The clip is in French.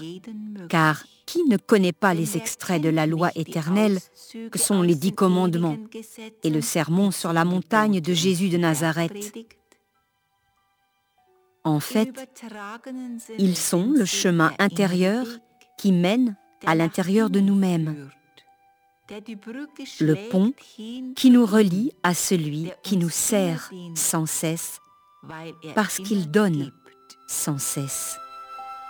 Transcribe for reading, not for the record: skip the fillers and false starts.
Car qui ne connaît pas les extraits de la loi éternelle que sont les 10 commandements et le sermon sur la montagne de Jésus de Nazareth? En fait, ils sont le chemin intérieur qui mène à l'intérieur de nous-mêmes, le pont qui nous relie à celui qui nous sert sans cesse, parce qu'il donne sans cesse.